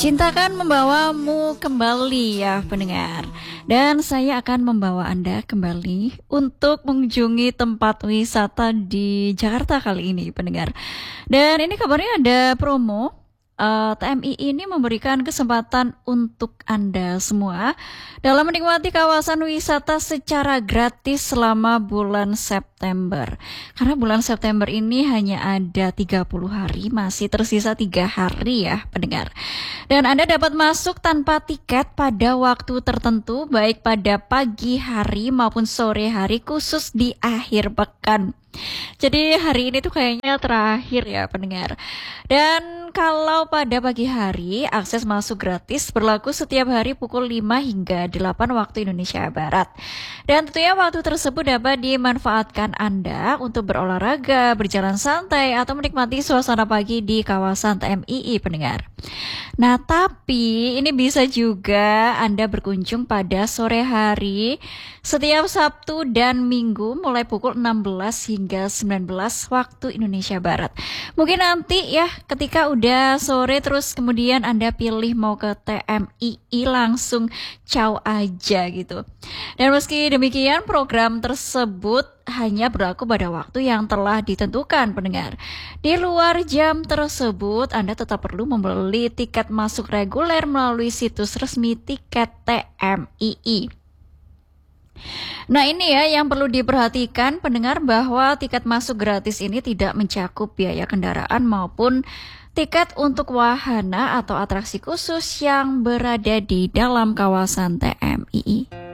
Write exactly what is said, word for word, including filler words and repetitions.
Cinta akan membawamu kembali ya pendengar. Dan saya akan membawa Anda kembali untuk mengunjungi tempat wisata di Jakarta kali ini pendengar. Dan ini kabarnya ada promo. Uh, T M I ini memberikan kesempatan untuk Anda semua dalam menikmati kawasan wisata secara gratis selama bulan September. Karena bulan September ini hanya ada tiga puluh hari, masih tersisa tiga hari ya pendengar. Dan Anda dapat masuk tanpa tiket pada waktu tertentu, baik pada pagi hari maupun sore hari, khusus di akhir pekan. Jadi hari ini tuh kayaknya terakhir ya pendengar. Dan kalau pada pagi hari, akses masuk gratis berlaku setiap hari pukul lima hingga delapan waktu Indonesia Barat. Dan tentunya waktu tersebut dapat dimanfaatkan Anda untuk berolahraga, berjalan santai, atau menikmati suasana pagi di kawasan T M I I pendengar. Nah, tapi ini bisa juga Anda berkunjung pada sore hari setiap Sabtu dan Minggu mulai pukul enam belas hingga sembilan belas waktu Indonesia Barat. Mungkin nanti ya ketika udah sore terus kemudian Anda pilih mau ke T M I I langsung caw aja gitu. Dan meski demikian program tersebut hanya berlaku pada waktu yang telah ditentukan pendengar. Di luar jam tersebut Anda tetap perlu membeli tiket masuk reguler melalui situs resmi tiket T M I I. Nah ini ya yang perlu diperhatikan pendengar, bahwa tiket masuk gratis ini tidak mencakup biaya kendaraan maupun tiket untuk wahana atau atraksi khusus yang berada di dalam kawasan T M I I.